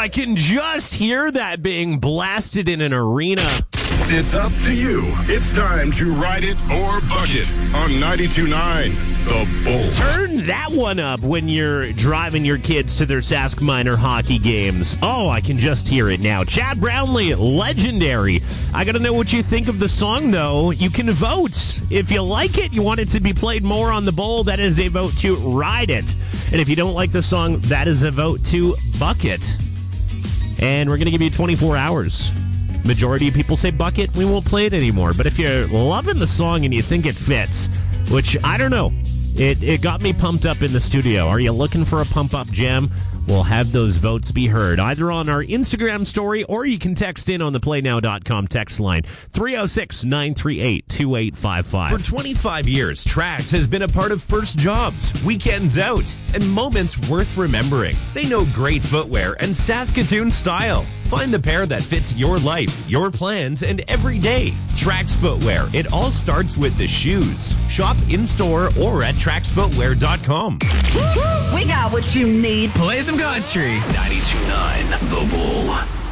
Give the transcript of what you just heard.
I can just hear that being blasted in an arena. It's up to you. It's time to ride it or buck it on 92.9 The Bull. Turn that one up when you're driving your kids to their Sask Minor hockey games. Oh, I can just hear it now. Chad Brownlee, legendary. I got to know what you think of the song, though. You can vote. If you like it, you want it to be played more on The Bull, that is a vote to ride it. And if you don't like the song, that is a vote to buck it. And we're going to give you 24 hours. Majority of people say bucket, we won't play it anymore. But if you're loving the song and you think it fits, which I don't know, it got me pumped up in the studio. Are you looking for a pump-up jam? We'll have those votes be heard either on our Instagram story or you can text in on the playnow.com text line 306-938-2855. For 25 years, Trax has been a part of first jobs, weekends out, and moments worth remembering. They know great footwear and Saskatoon style. Find the pair that fits your life, your plans, and every day. Trax Footwear. It all starts with the shoes. Shop in-store or at traxfootwear.com. We got what you need. Play some country. 92.9 The Bull.